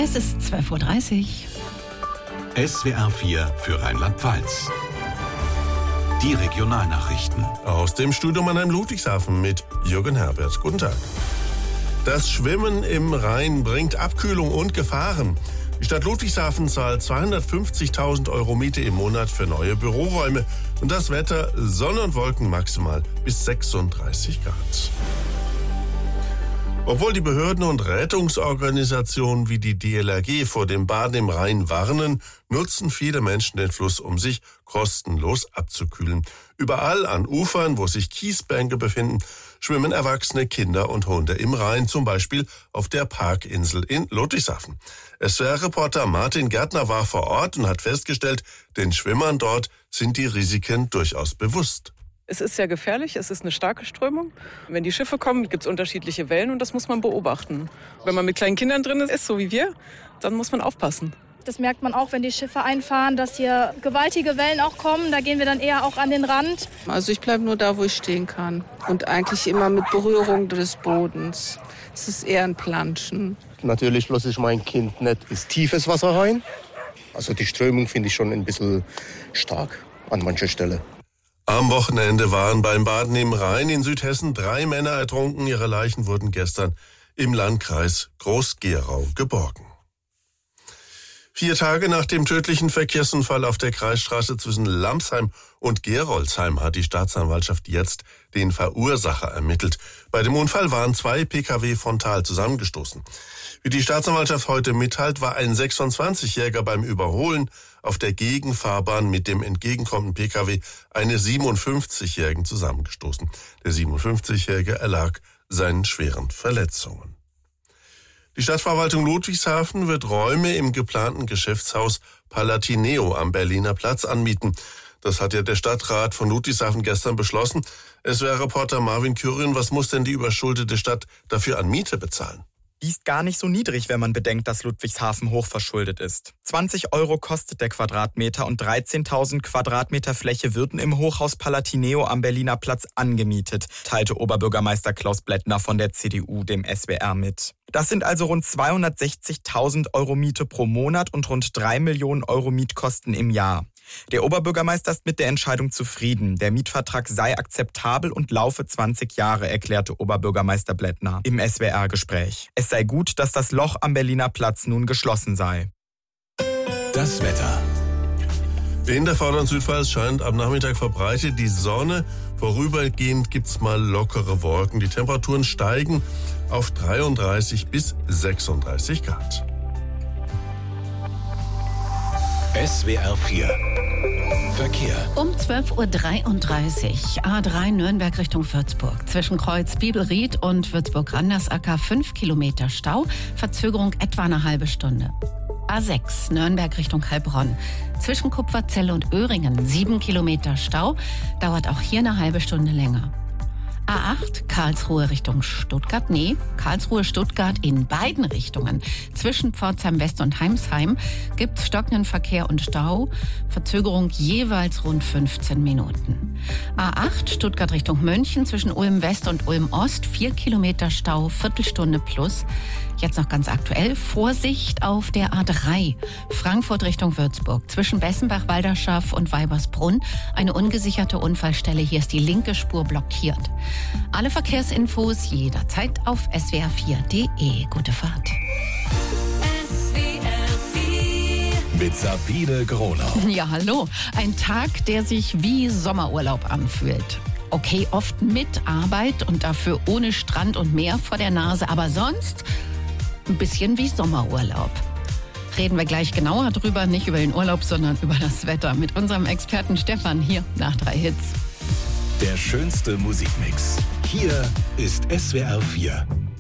Es ist 12.30 Uhr. SWR 4 für Rheinland-Pfalz. Die Regionalnachrichten. Aus dem Studio Mannheim-Ludwigshafen mit Jürgen Herbert. Guten Tag. Das Schwimmen im Rhein bringt Abkühlung und Gefahren. Die Stadt Ludwigshafen zahlt 250.000 € Miete im Monat für neue Büroräume. Und das Wetter, Sonne und Wolken maximal bis 36 Grad. Obwohl die Behörden und Rettungsorganisationen wie die DLRG vor dem Baden im Rhein warnen, nutzen viele Menschen den Fluss, um sich kostenlos abzukühlen. Überall an Ufern, wo sich Kiesbänke befinden, schwimmen erwachsene Kinder und Hunde im Rhein, zum Beispiel auf der Parkinsel in Ludwigshafen. SWR-Reporter Martin Gärtner war vor Ort und hat festgestellt, den Schwimmern dort sind die Risiken durchaus bewusst. Es ist sehr gefährlich, es ist eine starke Strömung. Wenn die Schiffe kommen, gibt es unterschiedliche Wellen und das muss man beobachten. Wenn man mit kleinen Kindern drin ist, so wie wir, dann muss man aufpassen. Das merkt man auch, wenn die Schiffe einfahren, dass hier gewaltige Wellen auch kommen. Da gehen wir dann eher auch an den Rand. Also ich bleibe nur da, wo ich stehen kann. Und eigentlich immer mit Berührung des Bodens. Es ist eher ein Planschen. Natürlich lasse ich mein Kind nicht ins tiefes Wasser rein. Also die Strömung finde ich schon ein bisschen stark an mancher Stelle. Am Wochenende waren beim Baden im Rhein in Südhessen 3 Männer ertrunken. Ihre Leichen wurden gestern im Landkreis Groß-Gerau geborgen. 4 Tage nach dem tödlichen Verkehrsunfall auf der Kreisstraße zwischen Lamsheim und Gerolzheim hat die Staatsanwaltschaft jetzt den Verursacher ermittelt. Bei dem Unfall waren 2 Pkw frontal zusammengestoßen. Wie die Staatsanwaltschaft heute mitteilt, war ein 26-Jähriger beim Überholen auf der Gegenfahrbahn mit dem entgegenkommenden Pkw eines 57-Jährigen zusammengestoßen. Der 57-Jährige erlag seinen schweren Verletzungen. Die Stadtverwaltung Ludwigshafen wird Räume im geplanten Geschäftshaus Palatineo am Berliner Platz anmieten. Das hat ja der Stadtrat von Ludwigshafen gestern beschlossen. SWR-Reporter Marvin Kyrin, was muss denn die überschuldete Stadt dafür an Miete bezahlen? Die ist gar nicht so niedrig, wenn man bedenkt, dass Ludwigshafen hochverschuldet ist. 20 € kostet der Quadratmeter und 13.000 Quadratmeter Fläche würden im Hochhaus Palatineo am Berliner Platz angemietet, teilte Oberbürgermeister Klaus Blättner von der CDU dem SWR mit. Das sind also rund 260.000 € Miete pro Monat und rund 3 Millionen € Mietkosten im Jahr. Der Oberbürgermeister ist mit der Entscheidung zufrieden. Der Mietvertrag sei akzeptabel und laufe 20 Jahre, erklärte Oberbürgermeister Blättner im SWR-Gespräch. Es sei gut, dass das Loch am Berliner Platz nun geschlossen sei. Das Wetter. In der Vorder- und Südpfalz scheint am Nachmittag verbreitet die Sonne. Vorübergehend gibt's mal lockere Wolken. Die Temperaturen steigen auf 33 bis 36 Grad. SWR 4 Verkehr. Um 12.33 Uhr, A3 Nürnberg Richtung Würzburg. Zwischen Kreuz Bibelried und Würzburg-Randersacker 5 Kilometer Stau, Verzögerung etwa eine halbe Stunde. A6 Nürnberg Richtung Heilbronn. Zwischen Kupferzelle und Öhringen 7 Kilometer Stau, dauert auch hier eine halbe Stunde länger. A8 Karlsruhe Richtung Stuttgart. Karlsruhe-Stuttgart in beiden Richtungen. Zwischen Pforzheim West und Heimsheim gibt's stockenden Verkehr und Stau. Verzögerung jeweils rund 15 Minuten. A8 Stuttgart Richtung München zwischen Ulm West und Ulm Ost 4 Kilometer Stau, Viertelstunde plus. Jetzt noch ganz aktuell, Vorsicht auf der A3 Frankfurt Richtung Würzburg. Zwischen Bessenbach, Walderschaff und Weibersbrunn eine ungesicherte Unfallstelle. Hier ist die linke Spur blockiert. Alle Verkehrsinfos jederzeit auf swr4.de. Gute Fahrt. Mit Sabine Gronau. Ja, hallo. Ein Tag, der sich wie Sommerurlaub anfühlt. Okay, oft mit Arbeit und dafür ohne Strand und Meer vor der Nase, aber sonst ein bisschen wie Sommerurlaub. Reden wir gleich genauer drüber, nicht über den Urlaub, sondern über das Wetter mit unserem Experten Stefan hier nach 3 Hits. Der schönste Musikmix. Hier ist SWR 4.